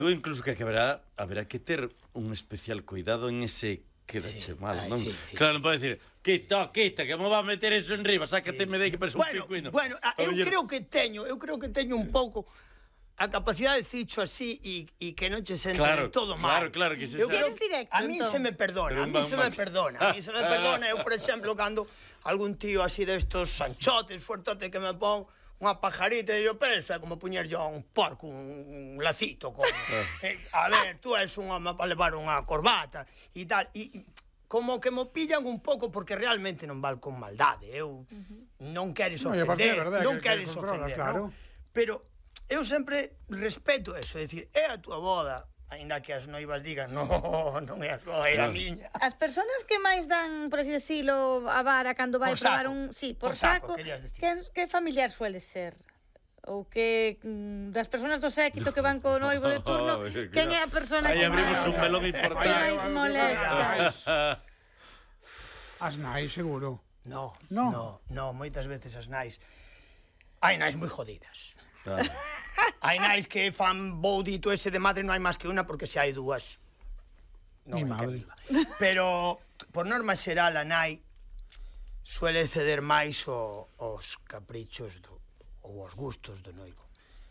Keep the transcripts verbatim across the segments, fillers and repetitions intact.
Eu incluso que haberá, haberá que ter un especial cuidado en ese quedache Sí, mal, ai, non? sí, sí, Claro, sí, non pode dicir, quita, quita, que me va a meter eso en riba, sácate Sí. me dei que parece un Bueno, pingüino. bueno, a- A eu mellor- creo que teño, eu creo que teño un pouco a capacidade de dicircho así e, e que non che sente Claro, de todo claro, mal. claro, que se eu sabe. creo Eres directo, a mí entón. se me perdona, Pero a un mí bang se me bang. perdona, a mí se me perdona. Eu, por exemplo, cando algún tío así destos sanchotes, fuertote que me pon unha pajarita e yo, pero eso é como puñer yo a un porco un, un lacito como, eh, a ver, tú és un home para levar unha corbata e tal, e como que mo pillan un pouco porque realmente non val con maldade. Eu non queres No, e aparte é ofender, verdade non que- que queres controlas, ofender, claro. non? Pero eu sempre respeto eso, é dicir, é a túa boda, aínda que as noivas digan, no, non é a súa, é a Claro. miña. As persoas que máis dan, por así decirlo, a vara cando vai Por probar saco. un... Sí, por, Por saco, saco. querías decir. Que, que familiar suele ser? Ou que mm, das persoas do séquito que van co noivo de turno, Oh, quen é a persona Aí que abrimos máis, un melón que importante. máis molesta? As nais, seguro. No, No. no, no, moitas veces as nais hai nais moi jodidas. Claro. Hai nais que fan boudito ese de madre, non hai máis que unha porque se hai dúas non Mi hai madre. quen viva. Pero por norma xeral a nai suele ceder máis o, os caprichos do, ou os gustos do noivo.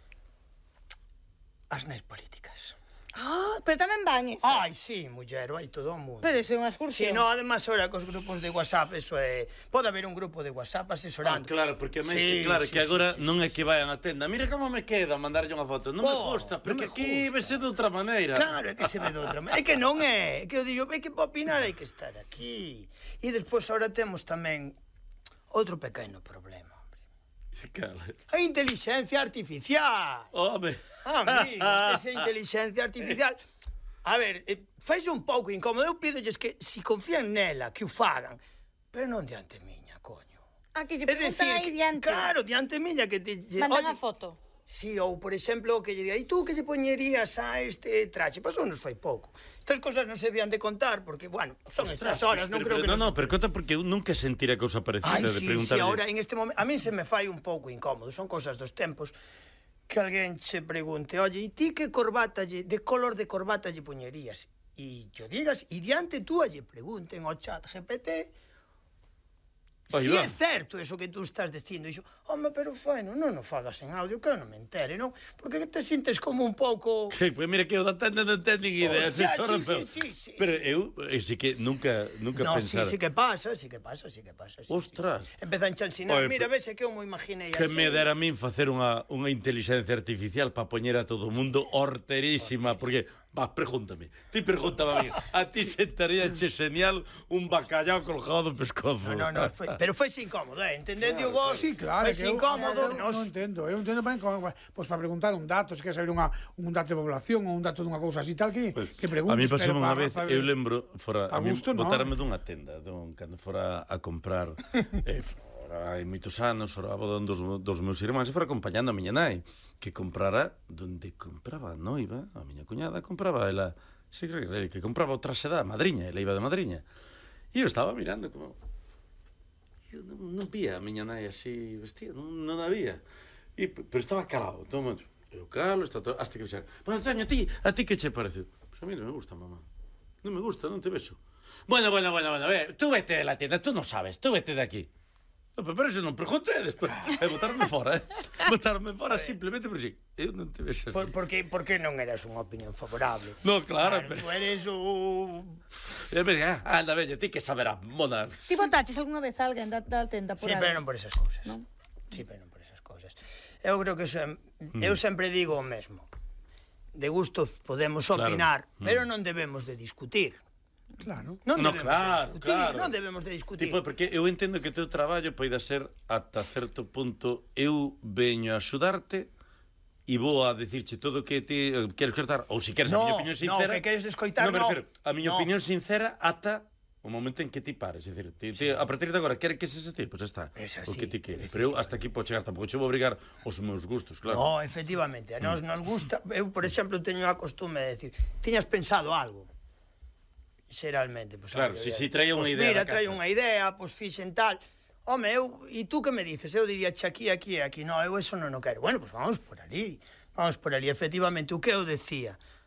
As nais políticas. Ah, pero tamén van esas. Ai, sí, muller, vai todo o mundo. Pero iso é unha Si, excursión. no, además, ahora cos grupos de WhatsApp, eso é... Pode haber un grupo de WhatsApp Ah, asesorando. claro, porque a mí, Sí, sí, claro, sí, que sí, agora sí, non sí, é que vayan á tenda. Mira como me queda mandarlle unha foto. Non me Oh, gusta, non porque me aquí gusta. vese de outra maneira. Claro, é que se ve de outra maneira. É que non é, é que eu digo, é que para opinar hai que estar aquí. E despois ahora temos tamén outro pequeno problema, hombre. Cala. A inteligencia artificial. Home. Amigo, esa inteligencia artificial. A ver, eh, faixe un pouco incómodo. Eu pídolles que, si confían nela, que o fagan. Pero non diante miña, coño. Ah, que lle É preguntan dicir, aí que- diante. claro, diante miña que te... Mandan a oye, foto. Sí, ou, por exemplo, que lle diga, e tú que lle poñerías a este traxe? Pasou nos fai pouco. Estas cosas non se debían de contar, porque, bueno, son Ostras, estas horas, non pero, creo que... pero, no, no, nos- pero conta porque eu nunca sentira cousa parecida Ai, de sí, sí, preguntarlle. ahora en este momento... A mí se me fai un pouco incómodo, son cosas dos tempos, que alguén se pregunte, oye, e ti que corbata lle, de color de corbata lle poñerías? E yo digas, e diante tú lle pregunten ao chat G P T, Aí si va. é certo eso que tú estás dicindo. E xo, home, pero bueno, non o fagas en audio, que eu non me entere, non? Porque te sintes como un pouco... Que, pues mira que eu da tenda non ten nin idea. Hostia, Hostia, sí, pero, sí, sí, sí, pero sí. eu eh, sí que nunca nunca No, pensara. sí, sí que pasa, sí que pasa, sí que pasa. Sí, Ostras. Sí, sí. Empezan a ensinar, Oye, mira, pero- vese que eu mo imaginei Que así. me dera a min facer unha, unha inteligencia artificial para poñer a todo o mundo horterísima, porque, va, pregúntame, ti pregúntame a mí, a ti sentaría che genial un bacallao colgado do pescozo. No, no, no, foi, pero foi incómodo, eh, entendendo vos? Sí, claro, Foi que eu, incómodo, eu, nos... non entendo. Eu entendo ben como, pois para preguntar un dato, se quer saber unha, un dato de población ou un dato dunha cousa así tal que, que preguntes. A mí pasou pero unha para vez, saber- eu lembro, fora, a, A mí gusto, no. botarme dunha tenda, dun, cando fora a comprar, eh, fora hai moitos anos, fora a boda dos, dos meus irmáns, e fora acompañando a miña nai, que comprara, donde compraba a noiva, a miña cuñada, compraba ela, sí, que, que compraba o traxe da madriña, ela iba de madriña, e eu estaba mirando como... Eu non, non vía a miña nai así vestida, non, non a vía. E, pero estaba calado, todo o momento. Eu calo, está todo, hasta que dixeron, bueno, Antonio, a ti, a ti que che parece? Pois a mí non me gusta, mamá. Non me gusta, non te vexo. Bueno, bueno, bueno, bueno, ve, tú vete de la tienda, tú non sabes, tú vete de aquí. No, pero eso non pregunté despois. É botarme fora, eh? Botarme fora simplemente por si. Eu non te vexo así. Por, porque, porque non eras unha opinión favorable? No, claro, claro pero... tú eres o... E mira, ah, anda, bella, ti que saberás, moda. Ti botaches algunha vez a alguén da, da tenda por Sí, aí? pero non por esas cousas. Non? Sí, pero non por esas cousas. Eu creo que eso é... Eu sempre digo o mesmo. De gusto podemos Claro. opinar, Mm. pero non debemos de discutir. Claro. Non No, debemos claro, de discutir, claro. non debemos de discutir. Tipo, porque eu entendo que o teu traballo poida ser ata certo punto eu veño a axudarte e vou a dicirche todo o que ti eh, queres cortar, ou se queres a No, miña opinión no, sincera. que queres escoitar, no, me no. refiro, a miña No. opinión sincera ata o momento en que ti pares, é dicir, ti, ti, a partir de agora quere que seas ti, pois pues está, Es o así, que ti queres. Pero eu hasta aquí podo chegar, tampouco che vou obrigar os meus gustos, claro. No, efectivamente, a nos nos gusta, eu por exemplo teño a costume de decir, tiñas pensado algo? Xeralmente, pois Claro, hombre, si, eu si diría, traía unha pois idea mira, da traía casa. unha idea, pois fixen tal. Home, eu, e tú que me dices? Eu diría, che aquí, aquí, aquí. No, eu eso non o quero. Bueno, pois vamos por ali. Vamos por ali, efectivamente, o que eu decía.